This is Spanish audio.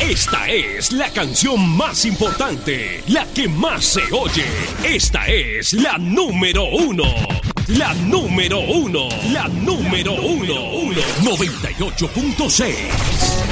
Esta es la canción más importante, la que más se oye. Esta es la número uno. La número uno. La número uno. 98.6.